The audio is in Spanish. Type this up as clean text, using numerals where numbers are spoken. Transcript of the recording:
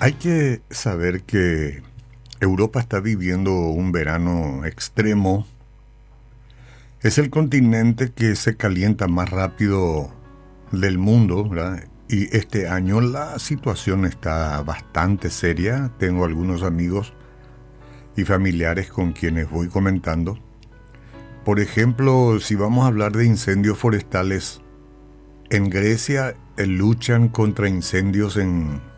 Hay que saber que Europa está viviendo un verano extremo. Es el continente que se calienta más rápido del mundo, ¿verdad? Y este año la situación está bastante seria. Tengo algunos amigos y familiares con quienes voy comentando. Por ejemplo, si vamos a hablar de incendios forestales, en Grecia luchan contra incendios